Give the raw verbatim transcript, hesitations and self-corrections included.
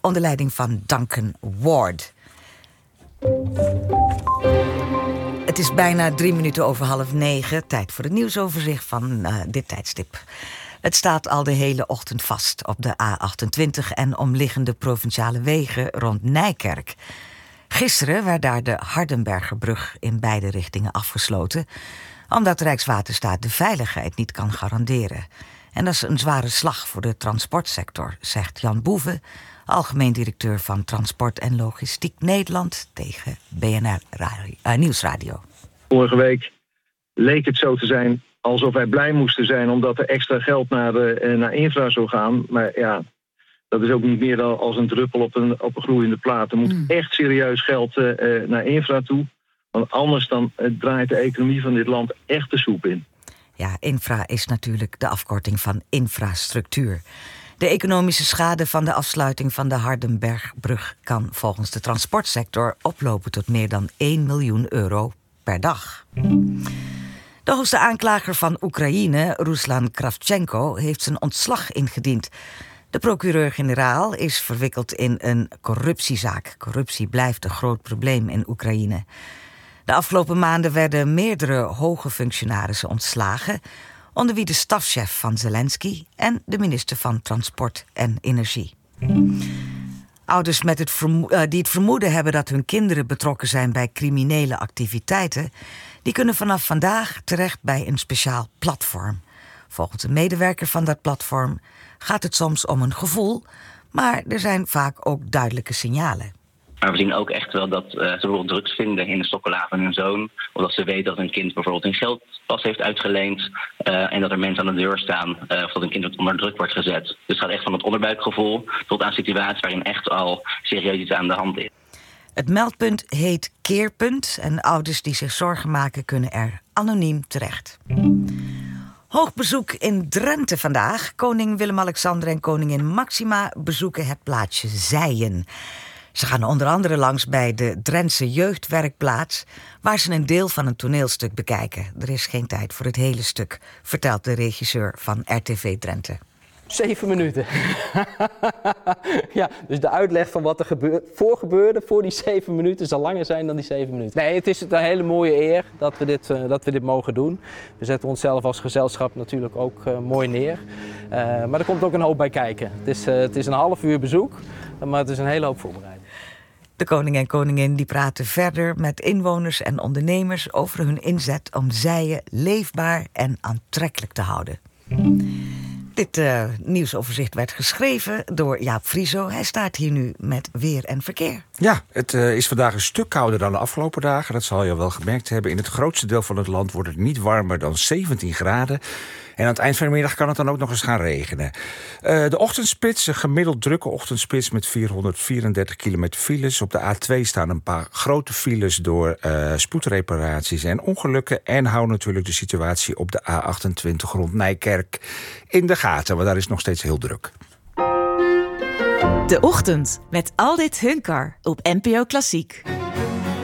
onder leiding van Duncan Ward. Het is bijna drie minuten over half negen. Tijd voor het nieuwsoverzicht van uh, dit tijdstip. Het staat al de hele ochtend vast op de A achtentwintig en omliggende provinciale wegen rond Nijkerk. Gisteren werd daar de Hardenbergerbrug in beide richtingen afgesloten, omdat Rijkswaterstaat de veiligheid niet kan garanderen. En dat is een zware slag voor de transportsector, zegt Jan Boeven, algemeen directeur van Transport en Logistiek Nederland, tegen B N R Radio, uh, Nieuwsradio. Vorige week leek het zo te zijn alsof wij blij moesten zijn omdat er extra geld naar, uh, naar infra zou gaan. Maar ja, dat is ook niet meer dan als een druppel op een, op een gloeiende plaat. Er moet mm. echt serieus geld uh, naar infra toe. Want anders dan uh, draait de economie van dit land echt de soep in. Ja, infra is natuurlijk de afkorting van infrastructuur. De economische schade van de afsluiting van de Hardenbergbrug kan volgens de transportsector oplopen tot meer dan één miljoen euro per dag. De hoogste aanklager van Oekraïne, Ruslan Kravchenko, heeft zijn ontslag ingediend. De procureur-generaal is verwikkeld in een corruptiezaak. Corruptie blijft een groot probleem in Oekraïne. De afgelopen maanden werden meerdere hoge functionarissen ontslagen, onder wie de stafchef van Zelensky en de minister van Transport en Energie. Ouders met het vermo- uh, die het vermoeden hebben dat hun kinderen betrokken zijn bij criminele activiteiten, die kunnen vanaf vandaag terecht bij een speciaal platform. Volgens een medewerker van dat platform gaat het soms om een gevoel, maar er zijn vaak ook duidelijke signalen. Maar we zien ook echt wel dat uh, ze bijvoorbeeld drugs vinden in de stokkenlaag van hun zoon, of dat ze weten dat een kind bijvoorbeeld een geldpas heeft uitgeleend uh, en dat er mensen aan de deur staan uh, of dat een kind onder druk wordt gezet. Dus het gaat echt van het onderbuikgevoel tot aan situaties waarin echt al serieus iets aan de hand is. Het meldpunt heet Keerpunt en ouders die zich zorgen maken kunnen er anoniem terecht. Hoog bezoek in Drenthe vandaag. Koning Willem-Alexander en koningin Maxima bezoeken het plaatsje Zijen. Ze gaan onder andere langs bij de Drentse Jeugdwerkplaats, waar ze een deel van een toneelstuk bekijken. Er is geen tijd voor het hele stuk, vertelt de regisseur van R T V Drenthe. Zeven minuten. Ja, dus de uitleg van wat er gebeur, voor gebeurde voor die zeven minuten zal langer zijn dan die zeven minuten. Nee, het is een hele mooie eer dat we dit, uh, dat we dit mogen doen. We zetten onszelf als gezelschap natuurlijk ook uh, mooi neer. Uh, maar er komt ook een hoop bij kijken. Het is, uh, het is een half uur bezoek, maar het is een hele hoop voorbereiding. De koning en koningin die praten verder met inwoners en ondernemers over hun inzet om Zijen leefbaar en aantrekkelijk te houden. Dit uh, nieuwsoverzicht werd geschreven door Jaap Frieso. Hij staat hier nu met weer en verkeer. Ja, het uh, is vandaag een stuk kouder dan de afgelopen dagen. Dat zal je wel gemerkt hebben. In het grootste deel van het land wordt het niet warmer dan zeventien graden. En aan het eind van de middag kan het dan ook nog eens gaan regenen. Uh, de ochtendspits, een gemiddeld drukke ochtendspits met vierhonderdvierendertig kilometer files. Op de A twee staan een paar grote files door uh, spoedreparaties en ongelukken. En hou natuurlijk de situatie op de A achtentwintig rond Nijkerk in de gaten, want daar is nog steeds heel druk. De Ochtend met Aldit Hunkar op N P O Klassiek.